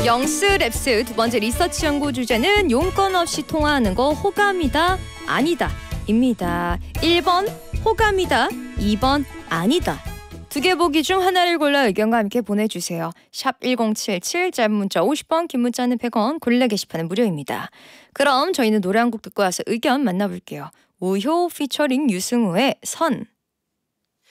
영스 랩스 두 번째 리서치 연구 주제는 용건 없이 통화하는 거 호감이다 아니다 입니다. 1번 호감이다, 2번 아니다. 두 개 보기 중 하나를 골라 의견과 함께 보내주세요. 샵 1077, 짧은 문자 50원, 긴 문자는 100원, 고릴라 게시판은 무료입니다. 그럼 저희는 노래 한 곡 듣고 와서 의견 만나볼게요. 우효 피처링 유승우의 선.